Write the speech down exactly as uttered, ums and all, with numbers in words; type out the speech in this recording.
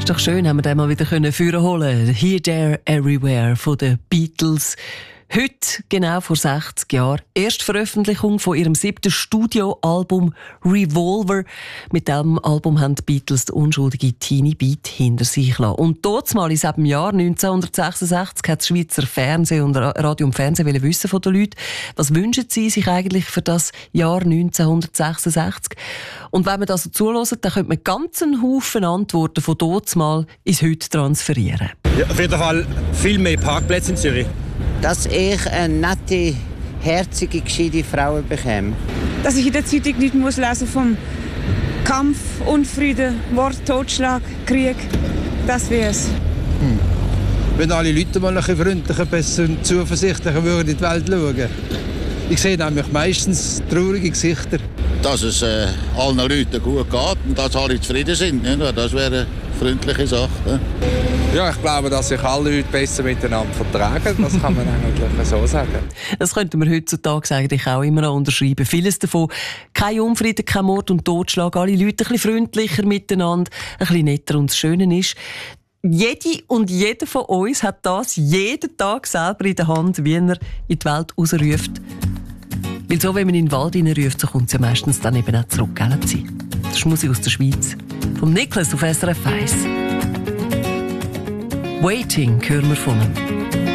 Ist doch schön, haben wir den mal wieder führen holen. Here, There, Everywhere von den Beatles. Heute, genau vor sechzig Jahren, Erstveröffentlichung von ihrem siebten Studioalbum Revolver. Mit diesem Album haben die Beatles die unschuldige Teenie Beat hinter sich gelassen. Und dort mal in diesem Jahr neunzehnhundertsechsundsechzig hat das Schweizer Fernsehen und Radio und Fernsehen wissen von den Leuten, was wünschen sie sich eigentlich für das Jahr neunzehnhundertsechsundsechzig. Und wenn man das so zuhört, dann könnte man ganz einen Haufen Antworten von dort mal ins Heute transferieren. Ja, auf jeden Fall viel mehr Parkplätze in Zürich. Dass ich eine nette, herzige, gescheite Frau bekomme. Dass ich in der Zeitung nicht muss lesen vom Kampf, Unfrieden, Mord, Totschlag, Krieg. Das wäre es. Hm. Wenn alle Leute mal ein bisschen freundlicher, besser und zuversichtlicher würden in die Welt schauen. Ich sehe nämlich meistens traurige Gesichter. Dass es äh, allen Leuten gut geht und dass alle zufrieden sind. Ja, das wäre eine freundliche Sache. Ja. Ja, ich glaube, dass sich alle Leute besser miteinander vertragen. Das kann man eigentlich so sagen. Das könnten wir heutzutage eigentlich auch immer noch unterschreiben. Vieles davon. Kein Unfrieden, kein Mord und Totschlag. Alle Leute ein bisschen freundlicher miteinander, ein bisschen netter. Und das Schöne ist, jede und jeder von uns hat das jeden Tag selber in der Hand, wie er in die Welt rausruft. Weil so, wenn man in den Wald hineinruft, so kommt es ja meistens dann eben auch zurück. Das ist Musik aus der Schweiz. Vom Niklas auf S R F eins. Waiting hören wir von ihm.